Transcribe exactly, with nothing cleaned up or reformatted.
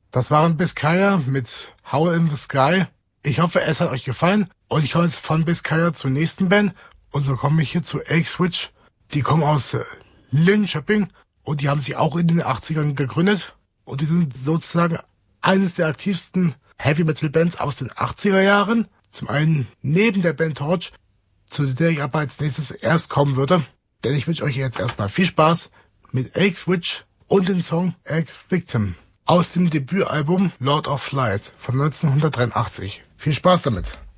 Das waren Biscaya mit Howl in the Sky. Ich hoffe, es hat euch gefallen. Und ich komme jetzt von Biscaya zur nächsten Band. Und so komme ich hier zu X-Witch. Die kommen aus äh, Linköping. Und die haben sich auch in den achtzigern gegründet. Und die sind sozusagen eines der aktivsten Heavy-Metal-Bands aus den achtziger Jahren. Zum einen neben der Band Torch, zu der ich aber als nächstes erst kommen würde. Denn ich wünsche euch jetzt erstmal viel Spaß mit X-Witch und den Song Ex-Victim aus dem Debütalbum Lord of Light von neunzehnhundertdreiundachtzig. Viel Spaß damit!